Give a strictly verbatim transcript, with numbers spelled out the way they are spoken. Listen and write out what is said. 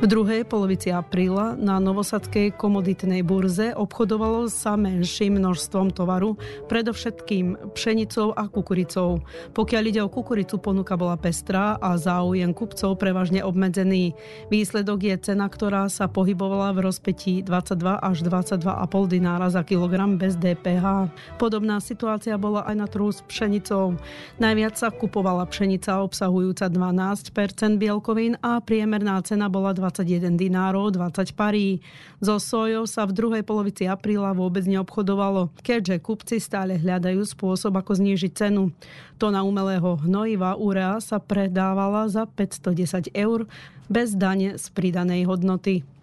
V druhej polovici apríla na novosadskej komoditnej burze obchodovalo sa menším množstvom tovaru, predovšetkým pšenicou a kukuricou. Pokiaľ ide o kukuricu, ponuka bola pestrá a záujem kupcov prevažne obmedzený. Výsledok je cena, ktorá sa pohybovala v rozpetí dvadsaťdva až dvadsaťdva a pol dinára za kilogram bez dé pé há. Podobná situácia bola aj na trhu s pšenicou. Najviac sa kupovala pšenica obsahujúca dvanásť percent bielkovín a priemerná cena bola dvadsaťjeden dinárov dvadsať parí. So sojou sa v druhej polovici apríla vôbec neobchodovalo, keďže kupci stále hľadajú spôsob, ako znížiť cenu. Tona umelého hnojiva urea sa predávala za päťstodesať eur bez dane z pridanej hodnoty.